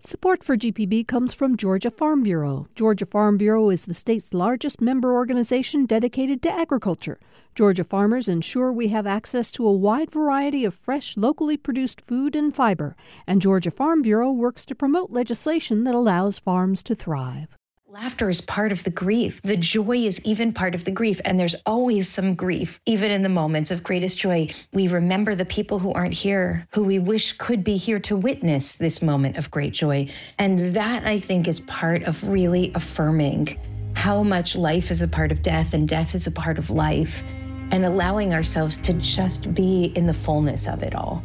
Support for GPB comes from Georgia Farm Bureau. Georgia Farm Bureau is the state's largest member organization dedicated to agriculture. Georgia farmers ensure we have access to a wide variety of fresh, locally produced food and fiber. And Georgia Farm Bureau works to promote legislation that allows farms to thrive. Laughter is part of the grief. The joy is even part of the grief. And there's always some grief, even in the moments of greatest joy. We remember the people who aren't here, who we wish could be here to witness this moment of great joy. And that, I think, is part of really affirming how much life is a part of death and death is a part of life, and allowing ourselves to just be in the fullness of it all.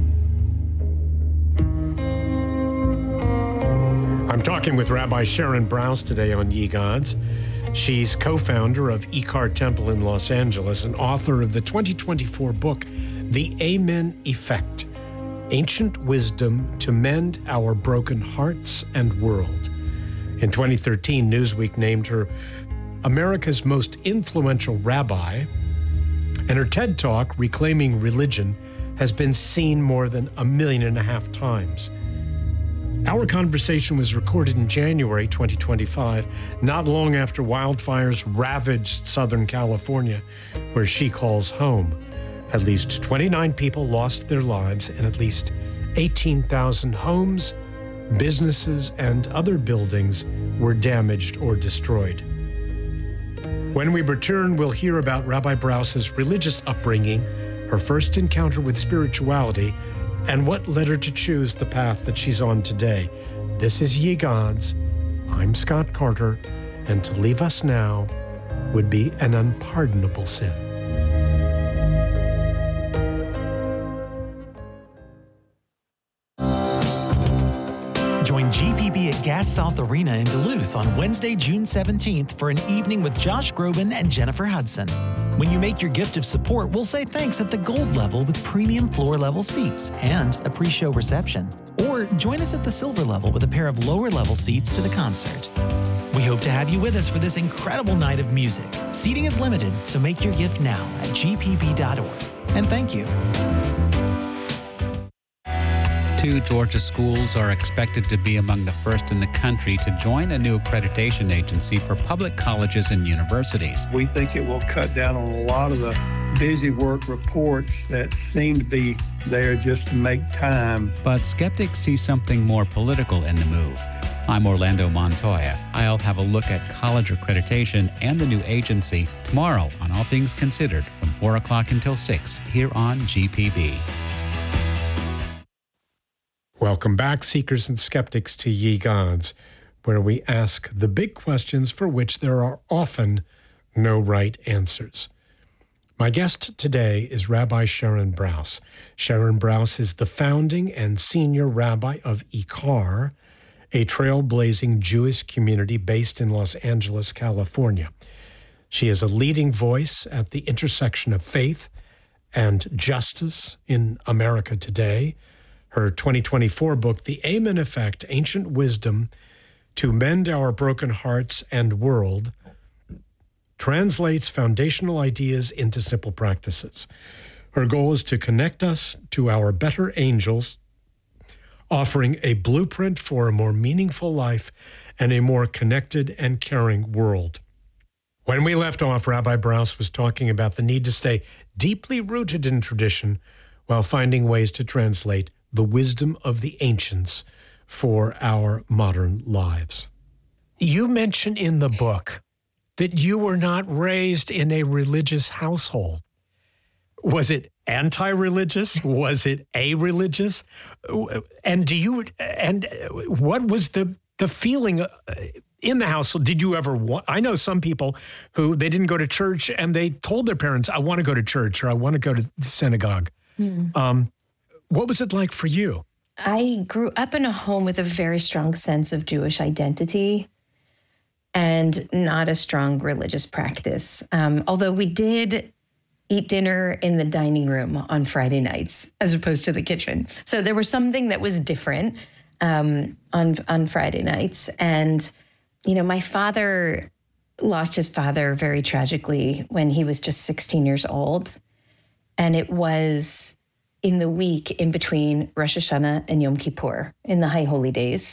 I'm talking with Rabbi Sharon Brous today on Ye Gods. She's co-founder of Ikar Temple in Los Angeles and author of the 2024 book, The Amen Effect, Ancient Wisdom to Mend Our Broken Hearts and World. In 2013, Newsweek named her America's most influential rabbi, and her TED Talk, Reclaiming Religion, has been seen more than 1.5 million times. Our conversation was recorded in January 2025, not long after wildfires ravaged Southern California, where she calls home. At least 29 people lost their lives, and at least 18,000 homes, businesses, and other buildings were damaged or destroyed. When we return, we'll hear about Rabbi Brous's religious upbringing, her first encounter with spirituality, and what led her to choose the path that she's on today. This is Ye Gods. I'm Scott Carter, and to leave us now would be an unpardonable sin. Join GPB at Gas South Arena in Duluth on Wednesday, June 17th for an evening with Josh Groban and Jennifer Hudson. When you make your gift of support, we'll say thanks at the gold level with premium floor level seats and a pre-show reception. Or join us at the silver level with a pair of lower level seats to the concert. We hope to have you with us for this incredible night of music. Seating is limited, so make your gift now at gpb.org. And thank you. 2 Georgia schools are expected to be among the first in the country to join a new accreditation agency for public colleges and universities. We think it will cut down on a lot of the busy work reports that seem to be there just to make time. But skeptics see something more political in the move. I'm Orlando Montoya. I'll have a look at college accreditation and the new agency tomorrow on All Things Considered from 4 o'clock until 6 here on GPB. Welcome back, seekers and skeptics, to Ye Gods, where we ask the big questions for which there are often no right answers. My guest today is Rabbi Sharon Brous. Sharon Brous is the founding and senior rabbi of Ikar, a trailblazing Jewish community based in Los Angeles, California. She is a leading voice at the intersection of faith and justice in America today. Her 2024 book, The Amen Effect, Ancient Wisdom to Mend Our Broken Hearts and World, translates foundational ideas into simple practices. Her goal is to connect us to our better angels, offering a blueprint for a more meaningful life and a more connected and caring world. When we left off, Rabbi Brous was talking about the need to stay deeply rooted in tradition while finding ways to translate the wisdom of the ancients for our modern lives. You mention in the book that you were not raised in a religious household. Was it anti-religious? Was it a-religious? And what was the feeling in the household? Did you ever want? I know some people who they didn't go to church and they told their parents, I want to go to church or I want to go to the synagogue. What was it like for you? I grew up in a home with a very strong sense of Jewish identity and not a strong religious practice. Although we did eat dinner in the dining room on Friday nights as opposed to the kitchen. So there was something that was different on Friday nights. And, you know, my father lost his father very tragically when he was just 16 years old. And it was in the week in between Rosh Hashanah and Yom Kippur, in the High Holy Days.